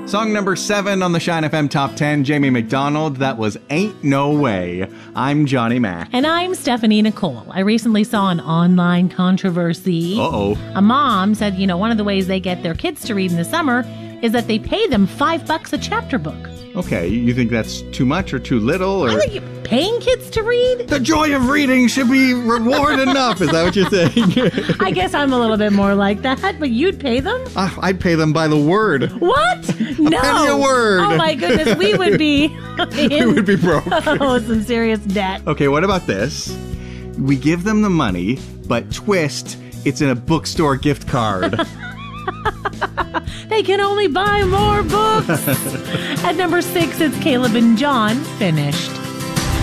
Song number 7 on the Shine FM Top 10, Jamie McDonald. That was Ain't No Way. I'm Johnny Mac. And I'm Stephanie Nicole. I recently saw an online controversy. Uh-oh. A mom said, one of the ways they get their kids to read in the summer is that they pay them $5 a chapter book. Okay, you think that's too much or too little? Or I think you're paying kids to read? The joy of reading should be reward enough. Is that what you're saying? I guess I'm a little bit more like that, but you'd pay them? I'd pay them by the word. What? No. A penny a word. Oh my goodness, we would be We would be broke. Oh, some serious debt. Okay, what about this? We give them the money, but twist, it's in a bookstore gift card. They can only buy more books. At number 6, it's Caleb and John, Finished.